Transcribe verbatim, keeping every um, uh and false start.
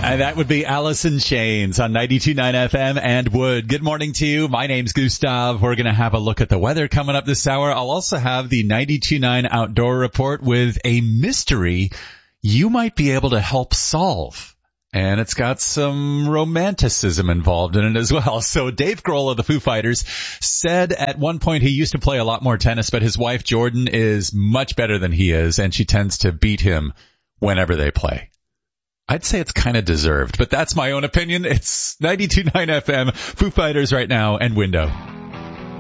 And that would be Alice in Chains on ninety-two point nine F M and Wood. Good morning to you. My name's Gustav. We're going to have a look at the weather coming up this hour. I'll also have the ninety-two point nine Outdoor Report with a mystery you might be able to help solve. And it's got some romanticism involved in it as well. So Dave Grohl of the Foo Fighters said at one point he used to play a lot more tennis, but his wife Jordan is much better than he is, and she tends to beat him whenever they play. I'd say it's kind of deserved, but that's my own opinion. It's ninety-two point nine F M, Foo Fighters right now, and Window.